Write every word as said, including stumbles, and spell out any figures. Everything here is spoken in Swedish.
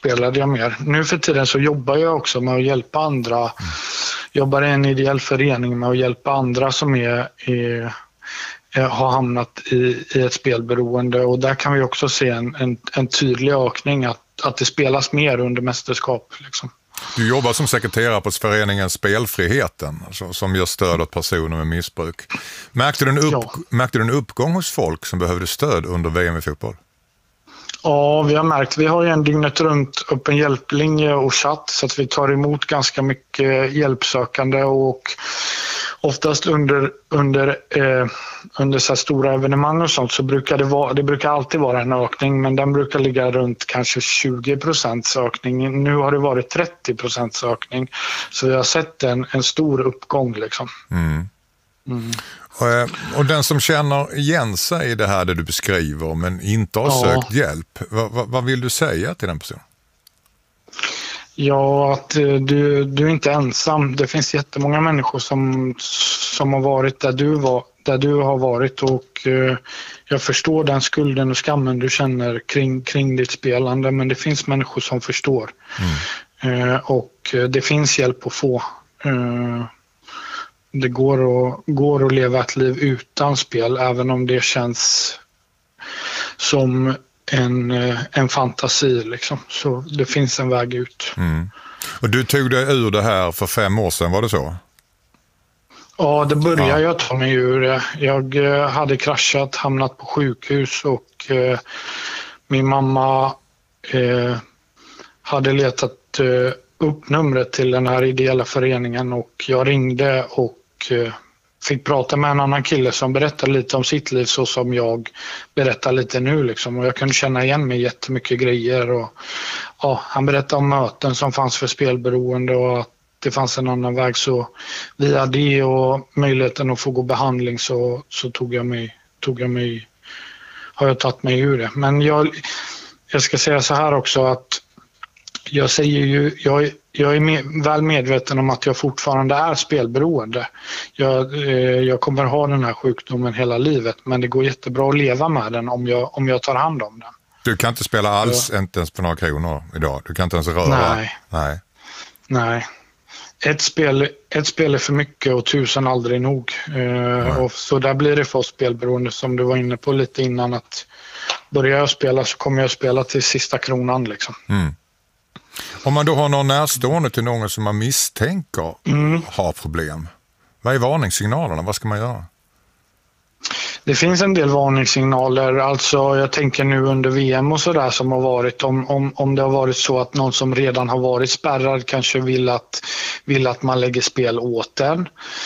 spelade jag mer. Nu för tiden så jobbar jag också med att hjälpa andra. Mm. Jobbar i en ideell förening med att hjälpa andra som är, är, är, har hamnat i, i ett spelberoende. Och där kan vi också se en, en, en tydlig ökning att, att det spelas mer under mästerskap. Liksom. Du jobbar som sekreterare på föreningen Spelfriheten, alltså, som gör stöd åt personer med missbruk. Märkte du en, upp, ja. märkte du en uppgång hos folk som behövde stöd under V M i fotboll? Ja, vi har märkt. Vi har ju en dygnet runt öppen hjälplinje och chatt så att vi tar emot ganska mycket hjälpsökande och oftast under, under, eh, under så här stora evenemang och sånt så brukar det vara, det brukar alltid vara en ökning, men den brukar ligga runt kanske tjugo procent ökning. Nu har det varit trettio procent ökning, så vi har sett en, en stor uppgång liksom. Mm. Mm. Och, och den som känner igen sig i det här det du beskriver men inte har ja. sökt hjälp, vad, vad, vad vill du säga till den personen? Ja, att du, du är inte ensam. Det finns jättemånga människor som, som har varit där du, var, där du har varit och eh, jag förstår den skulden och skammen du känner kring, kring ditt spelande, men det finns människor som förstår. Mm. Eh, och det finns hjälp att få. Eh, det går att, går att leva ett liv utan spel, även om det känns som en, en fantasi liksom. Så det finns en väg ut. Mm. Och du tog dig ur det här för fem år sedan, var det så? Ja, det började ja. jag ta mig ur det. Jag hade kraschat, hamnat på sjukhus och eh, min mamma eh, hade letat eh, upp numret till den här ideella föreningen och jag ringde och eh, fick prata med en annan kille som berättade lite om sitt liv så som jag berättar lite nu liksom. Och jag kunde känna igen mig jättemycket grejer och ja, han berättade om möten som fanns för spelberoende och att det fanns en annan väg, så via det och möjligheten att få gå behandling så, så tog jag mig, tog jag mig har jag tagit mig ur det. Men jag, jag ska säga så här också att jag säger ju, jag, jag är med, väl medveten om att jag fortfarande är spelberoende. Jag, eh, jag kommer ha den här sjukdomen hela livet, men det går jättebra att leva med den om jag, om jag tar hand om den. Du kan inte spela alls, ja. inte ens på några kronor idag. Du kan inte ens röra. Nej. Nej. Nej. Ett spel, ett spel är för mycket och tusen aldrig nog. Eh, och så där blir det för oss spelberoende, som du var inne på lite innan, att börjar jag spela så kommer jag spela till sista kronan liksom. Mm. Om man då har någon närstående till någon som man misstänker mm. har problem, vad är varningssignalerna? Vad ska man göra? Det finns en del varningssignaler, alltså jag tänker nu under V M och sådär som har varit, om, om, om det har varit så att någon som redan har varit spärrad kanske vill att, vill att man lägger spel åt den.